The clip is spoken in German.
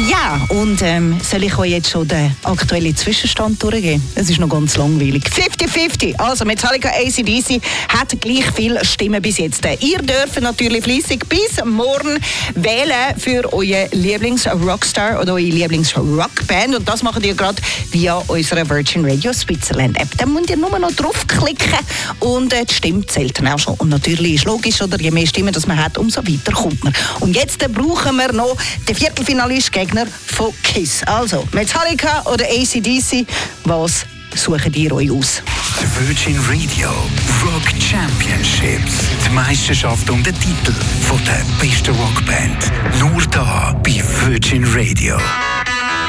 Ja, und soll ich euch jetzt schon den aktuellen Zwischenstand durchgeben? Es ist noch ganz langweilig. 50-50. Also Metallica, AC/DC hat gleich viele Stimmen bis jetzt. Ihr dürft natürlich fleissig bis morgen wählen für euren Lieblings-Rockstar oder eure Lieblings-Rockband. Und das macht ihr gerade via unserer Virgin Radio Switzerland App. Da müsst ihr nur noch draufklicken und die Stimme zählt dann auch schon. Und natürlich ist logisch, oder je mehr Stimmen das man hat, umso weiter kommt man. Und jetzt brauchen wir noch den Viertelfinalist-Gegner von KISS. Also, Metallica oder AC/DC, was suchen ihr euch aus? Die Virgin Radio Rock Championships. Die Meisterschaft um den Titel von der besten Rockband. Nur da bei Virgin Radio.